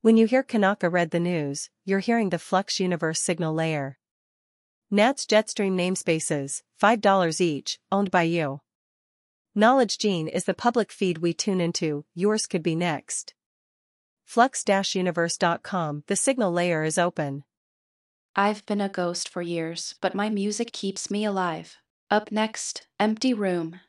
When you hear Kanaka read the news, you're hearing the Flux Universe signal layer. Nat's Jetstream namespaces, $5 each, owned by you. Knowledge Gene is the public feed we tune into, yours could be next. Flux-universe.com, the signal layer is open. I've been a ghost for years, but my music keeps me alive. Up next, Empty Room.